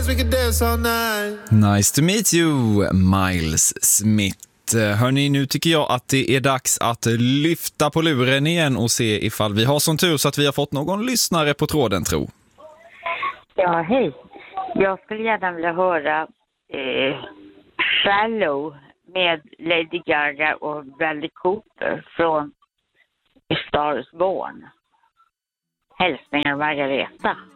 dance, we could dance all night. Nice to meet you, Miles Smith. Hörni, nu tycker jag att det är dags att lyfta på luren igen och se ifall vi har sån tur så att vi har fått någon lyssnare på tråden, tro. Ja, hej. Jag skulle gärna vilja höra Shallow med Lady Gaga och Bradley Cooper från Star is Born. Hälsningar Margareta.